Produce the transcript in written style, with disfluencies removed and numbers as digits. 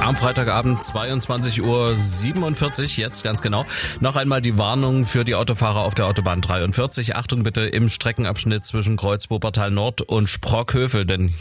Am Freitagabend 22:47 Uhr, jetzt ganz genau. Noch einmal die Warnung für die Autofahrer auf der Autobahn 43. Achtung bitte im Streckenabschnitt zwischen Kreuz Wuppertal Nord und Sprockhövel, denn